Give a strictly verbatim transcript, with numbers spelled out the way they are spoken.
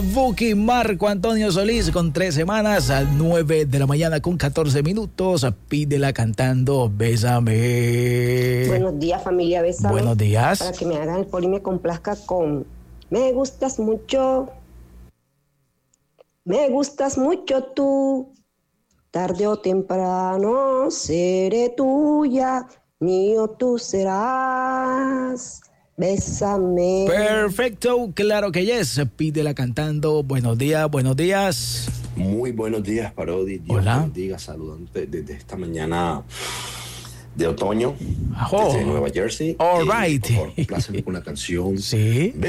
Buki Marco Antonio Solís con tres semanas a nueve de la mañana con catorce minutos. Pídela cantando Bésame. Buenos días, familia Bésame. Buenos días. Para que me hagan el poli y me complazca con Me gustas mucho. Me gustas mucho tú. Tarde o temprano seré tuya. Mío tú serás. Bésame. Perfecto, claro que yes. Pídela cantando. Buenos días, buenos días. Muy buenos días, Parodi. Dios Hola. bendiga, saludante desde esta mañana de otoño, Oh. desde Nueva Jersey. All Y, right. por favor, compláceme con una canción. Sí.